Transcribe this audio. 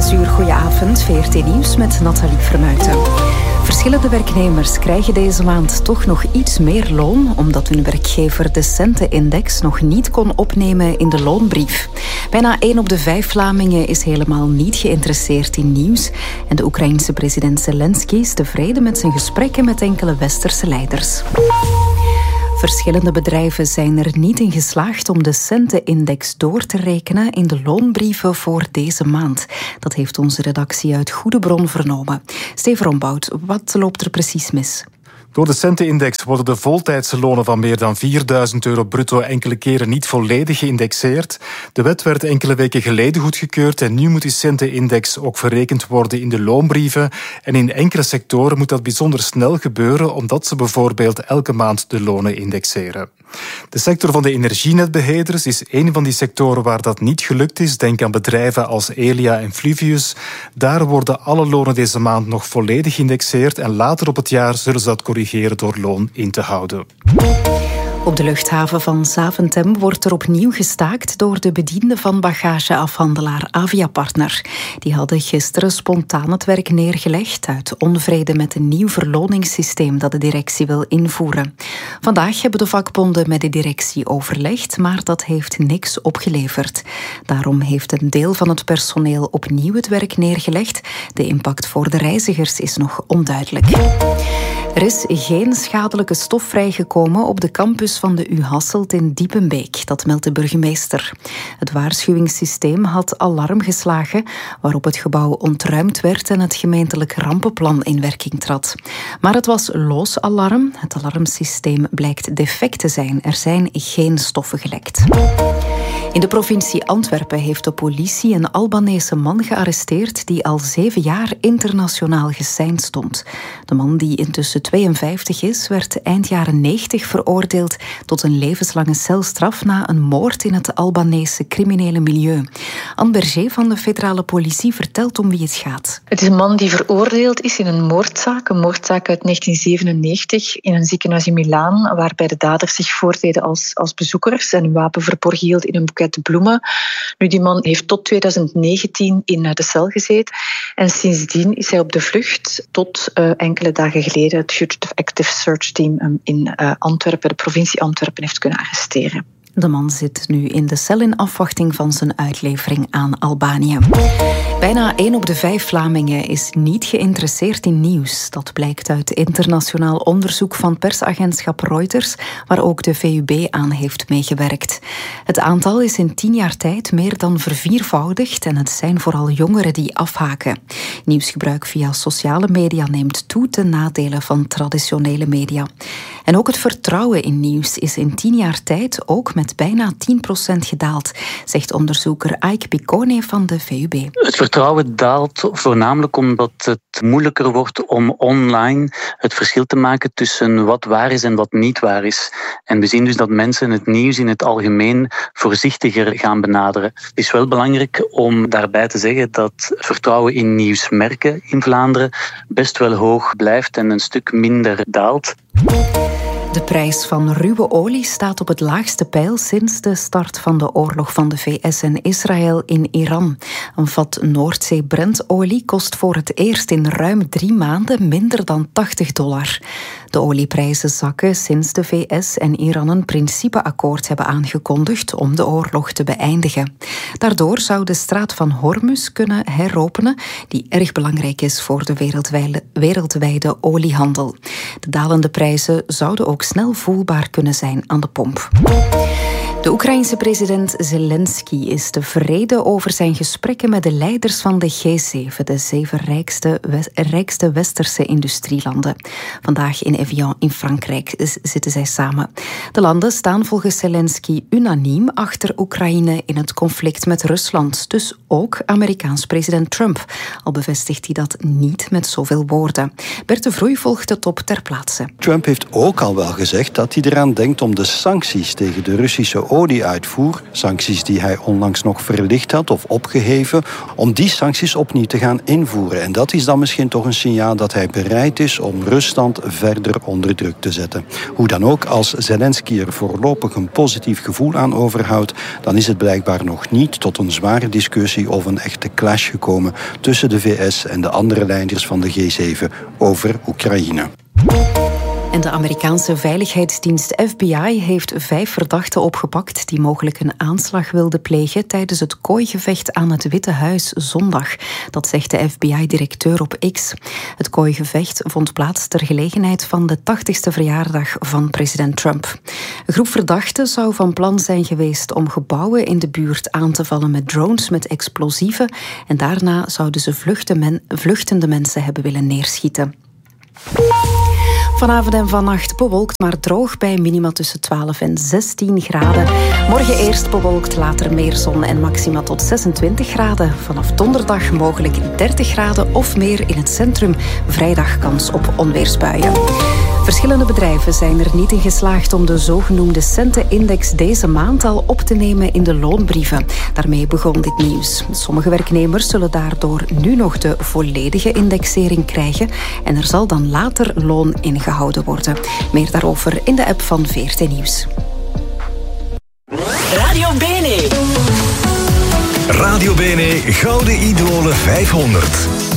6:00, goedenavond. VRT Nieuws met Nathalie Vermuijten. Verschillende werknemers krijgen deze maand toch nog iets meer loon, omdat hun werkgever de Centenindex nog niet kon opnemen in de loonbrief. Bijna 1 op de 5 Vlamingen is helemaal niet geïnteresseerd in nieuws. En de Oekraïense president Zelensky is tevreden met zijn gesprekken met enkele westerse leiders. Verschillende bedrijven zijn er niet in geslaagd om de Centenindex door te rekenen in de loonbrieven voor deze maand. Dat heeft onze redactie uit goede bron vernomen. Steven Rombout, wat loopt er precies mis? Door de Centenindex worden de voltijdse lonen van meer dan €4.000 bruto enkele keren niet volledig geïndexeerd. De wet werd enkele weken geleden goedgekeurd en nu moet die Centenindex ook verrekend worden in de loonbrieven. En in enkele sectoren moet dat bijzonder snel gebeuren, omdat ze bijvoorbeeld elke maand de lonen indexeren. De sector van de energienetbeheerders is een van die sectoren waar dat niet gelukt is. Denk aan bedrijven als Elia en Fluvius. Daar worden alle lonen deze maand nog volledig geïndexeerd en later op het jaar zullen ze dat corrigeren door loon in te houden. Op de luchthaven van Zaventem wordt er opnieuw gestaakt door de bedienden van bagageafhandelaar Aviapartner. Die hadden gisteren spontaan het werk neergelegd uit onvrede met een nieuw verloningssysteem dat de directie wil invoeren. Vandaag hebben de vakbonden met de directie overlegd, maar dat heeft niks opgeleverd. Daarom heeft een deel van het personeel opnieuw het werk neergelegd. De impact voor de reizigers is nog onduidelijk. Er is geen schadelijke stof vrijgekomen op de campus van de U Hasselt in Diepenbeek. Dat meldt de burgemeester. Het waarschuwingssysteem had alarm geslagen, waarop het gebouw ontruimd werd en het gemeentelijk rampenplan in werking trad. Maar het was loos alarm. Het alarmsysteem blijkt defect te zijn. Er zijn geen stoffen gelekt. In de provincie Antwerpen heeft de politie een Albanese man gearresteerd die al 7 jaar internationaal geseind stond. De man, die intussen 52 is, werd eind jaren 90 veroordeeld tot een levenslange celstraf na een moord in het Albanese criminele milieu. Anne Berger van de federale politie vertelt om wie het gaat. Het is een man die veroordeeld is in een moordzaak uit 1997 in een ziekenhuis in Milaan, waarbij de daders zich voordeden als bezoekers en een wapen verborgen hield in een boeket bloemen. Nu, die man heeft tot 2019 in de cel gezeten en sindsdien is hij op de vlucht tot enkele dagen geleden het Fugitive Active Search Team in Antwerpen, de provincie Antwerpen, heeft kunnen arresteren. De man zit nu in de cel in afwachting van zijn uitlevering aan Albanië. Bijna 1 op de 5 Vlamingen is niet geïnteresseerd in nieuws. Dat blijkt uit internationaal onderzoek van persagentschap Reuters, waar ook de VUB aan heeft meegewerkt. Het aantal is in 10 jaar tijd meer dan verviervoudigd en het zijn vooral jongeren die afhaken. Nieuwsgebruik via sociale media neemt toe ten nadele van traditionele media. En ook het vertrouwen in nieuws is in 10 jaar tijd ook met bijna 10% gedaald, zegt onderzoeker Aik Picone van de VUB. Het vertrouwen daalt voornamelijk omdat het moeilijker wordt om online het verschil te maken tussen wat waar is en wat niet waar is. En we zien dus dat mensen het nieuws in het algemeen voorzichtiger gaan benaderen. Het is wel belangrijk om daarbij te zeggen dat vertrouwen in nieuwsmerken in Vlaanderen best wel hoog blijft en een stuk minder daalt. De prijs van ruwe olie staat op het laagste peil sinds de start van de oorlog van de VS en Israël in Iran. Een vat Noordzee Brentolie kost voor het eerst in ruim 3 maanden minder dan $80. De olieprijzen zakken sinds de VS en Iran een principeakkoord hebben aangekondigd om de oorlog te beëindigen. Daardoor zou de straat van Hormuz kunnen heropenen, die erg belangrijk is voor de wereldwijde oliehandel. De dalende prijzen zouden ook snel voelbaar kunnen zijn aan de pomp. De Oekraïense president Zelensky is tevreden over zijn gesprekken met de leiders van de G7, de 7 rijkste westerse industrielanden. Vandaag in Evian in Frankrijk zitten zij samen. De landen staan volgens Zelensky unaniem achter Oekraïne in het conflict met Rusland. Dus ook Amerikaans president Trump. Al bevestigt hij dat niet met zoveel woorden. Bert de Vroei volgt de top ter plaatse. Trump heeft ook al wel gezegd dat hij eraan denkt om de sancties tegen de Russische olieuitvoer, sancties die hij onlangs nog verlicht had of opgeheven, om die sancties opnieuw te gaan invoeren. En dat is dan misschien toch een signaal dat hij bereid is om Rusland verder onder druk te zetten. Hoe dan ook, als Zelensky er voorlopig een positief gevoel aan overhoudt, dan is het blijkbaar nog niet tot een zware discussie of een echte clash gekomen tussen de VS en de andere leiders van de G7 over Oekraïne. En de Amerikaanse veiligheidsdienst FBI heeft 5 verdachten opgepakt die mogelijk een aanslag wilden plegen tijdens het kooigevecht aan het Witte Huis zondag. Dat zegt de FBI-directeur op X. Het kooigevecht vond plaats ter gelegenheid van de 80ste verjaardag van president Trump. Een groep verdachten zou van plan zijn geweest om gebouwen in de buurt aan te vallen met drones met explosieven en daarna zouden ze vluchtende mensen hebben willen neerschieten. Vanavond en vannacht bewolkt, maar droog bij minima tussen 12 en 16 graden. Morgen eerst bewolkt, later meer zon en maxima tot 26 graden. Vanaf donderdag mogelijk 30 graden of meer in het centrum. Vrijdag kans op onweersbuien. Verschillende bedrijven zijn er niet in geslaagd om de zogenoemde Centenindex deze maand al op te nemen in de loonbrieven. Daarmee begon dit nieuws. Sommige werknemers zullen daardoor nu nog de volledige indexering krijgen en er zal dan later loon ingehouden worden. Meer daarover in de app van VRT Nieuws. Radio Bene. Radio Bene Gouden Idolen 500.